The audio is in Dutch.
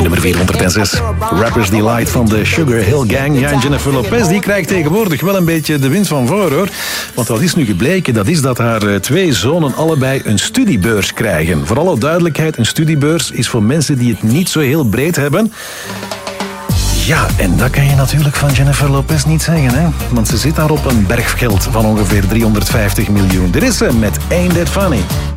Nummer 406. Rappers Delight van de Sugar Hill Gang. Ja, en Jennifer Lopez die krijgt tegenwoordig wel een beetje de wind van voor, hoor. Want wat is nu gebleken? Dat is dat haar 2 zonen allebei een studiebeurs krijgen. Voor alle duidelijkheid, een studiebeurs is voor mensen die het niet zo heel breed hebben. Ja, en dat kan je natuurlijk van Jennifer Lopez niet zeggen, hè? Want ze zit daar op een berg geld van ongeveer 350 miljoen. Dit is ze met Ain't That Funny.